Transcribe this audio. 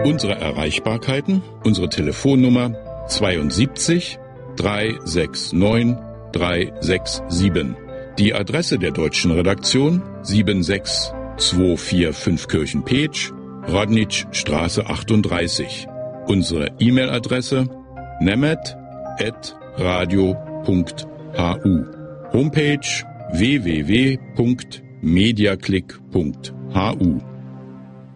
Unsere Erreichbarkeiten, unsere Telefonnummer 72 369 367. Die Adresse der deutschen Redaktion 76245 Kirchen-Petsch, Rodnitschstraße 38. Unsere E-Mail-Adresse nemet@radio.hu. Homepage www.mediaclick.hu.